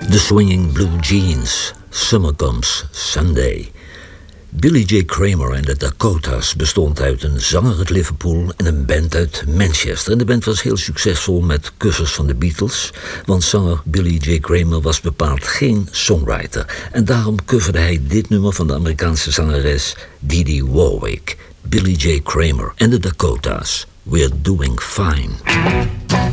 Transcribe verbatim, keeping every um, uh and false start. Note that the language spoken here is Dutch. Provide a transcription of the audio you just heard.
The Swinging Blue Jeans, Summer Comes Sunday. Billy J. Kramer en de Dakotas bestond uit een zanger uit Liverpool en een band uit Manchester. En de band was heel succesvol met covers van de Beatles, want zanger Billy J. Kramer was bepaald geen songwriter. En daarom coverde hij dit nummer van de Amerikaanse zangeres Didi Warwick. Billy J. Kramer en de Dakotas, We're Doing Fine.